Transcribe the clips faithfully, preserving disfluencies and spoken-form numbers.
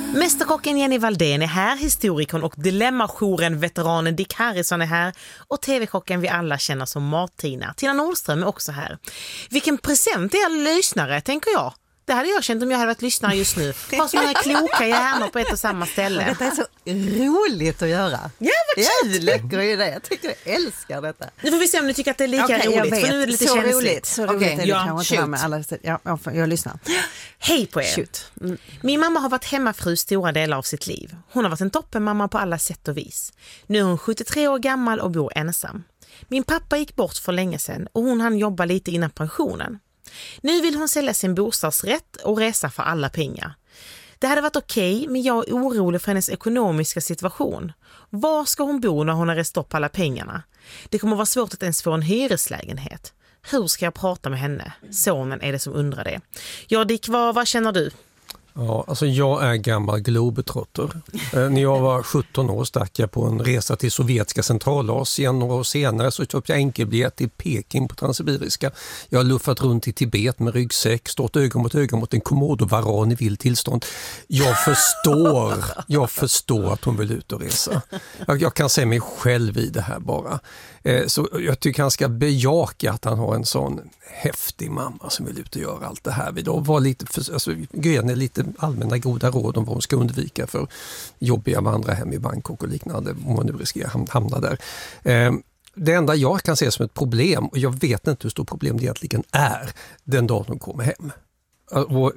Mästerkocken Jenny Valdén är här, historikern och dilemmajoren-veteranen Dick Harrison är här och tv-kocken vi alla känner som Martina. Tina Nordström är också här. Vilken present är alla lyssnare, tänker jag. Det hade jag känt om jag hade varit lyssnare just nu. Ha så många kloka hjärnor på ett och samma ställe. Detta är så roligt att göra. Ja, vad kul! Läcker idé. Jag tycker jag älskar detta. Nu får vi se om ni tycker att det är lika okay, roligt. För nu är det lite så känsligt. roligt. Så roligt okay. är det ja, kanske inte med alla. Ja, jag, jag lyssnar. Hej på er. Mm. Min mamma har varit hemmafru stora delar av sitt liv. Hon har varit en toppenmamma på alla sätt och vis. Nu är hon sjuttiotre år gammal och bor ensam. Min pappa gick bort för länge sedan och hon hann jobba lite innan pensionen. Nu vill hon sälja sin bostadsrätt och resa för alla pengar. Det hade varit okej, men jag är orolig för hennes ekonomiska situation. Var ska hon bo när hon har rest upp alla pengarna? Det kommer vara svårt att ens få en hyreslägenhet. Hur ska jag prata med henne? Sonen är det som undrar det. Ja, Dick, vad, vad känner du? Ja, alltså jag är gammal globetrotter. Eh, när jag var sjutton år stack jag på en resa till sovjetiska centralasien. Några år senare så köpte jag enkelbiljett till Peking på Transsibiriska. Jag har luffat runt i Tibet med ryggsäck, stått öga mot öga mot en komodovaran i vild tillstånd. Jag förstår, jag förstår att hon vill ut och resa. Jag, jag kan se mig själv i det här bara. Eh, så jag tycker han ska bejaka att han har en sån häftig mamma som vill ut och göra allt det här. Vi då var lite, för, alltså, gröna lite allmänna goda råd om vad hon ska undvika för jobbiga vandra hem i Bangkok och liknande om man nu riskerar hamna där. Eh, det enda jag kan se som ett problem, och jag vet inte hur stort problem det egentligen är, den dag hon kommer hem. Och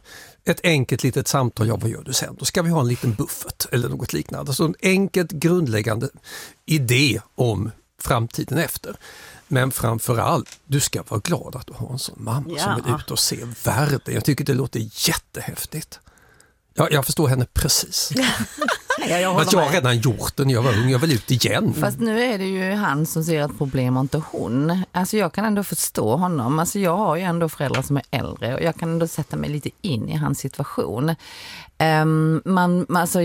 ett enkelt litet samtal, ja vad gör du sen? Då ska vi ha en liten buffert eller något liknande. Alltså en enkelt grundläggande idé om framtiden efter. Men framförallt, du ska vara glad att du har en sån mamma ja. som vill ut och se världen. Jag tycker det låter jättehäftigt. Ja, jag förstår henne precis. ja, jag, att jag har redan gjort den, jag var ung, jag vill ut igen. Fast nu är det ju han som ser ett problem och inte hon. Alltså jag kan ändå förstå honom. Alltså jag har ju ändå föräldrar som är äldre och jag kan ändå sätta mig lite in i hans situation. Um, man, alltså...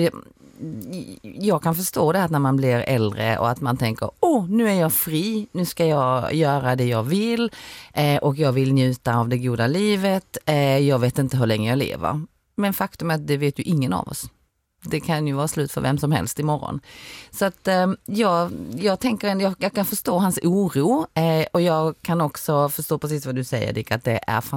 Jag kan förstå det att när man blir äldre och att man tänker, åh, nu är jag fri, nu ska jag göra det jag vill eh, och jag vill njuta av det goda livet, eh, jag vet inte hur länge jag lever. Men faktum är att det vet ju ingen av oss. Det kan ju vara slut för vem som helst imorgon. Så att eh, jag, jag tänker, jag, jag kan förstå hans oro eh, och jag kan också förstå precis vad du säger, Dick, att det är